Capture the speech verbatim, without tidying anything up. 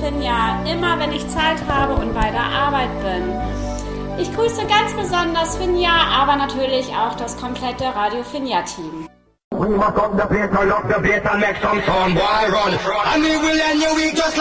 Finja immer, wenn ich Zeit habe und bei der Arbeit bin. Ich grüße ganz besonders Finja, aber natürlich auch das komplette Radio Finja-Team. We must up the place, now lock the place and make some sound, boy, run. And we will end your week just like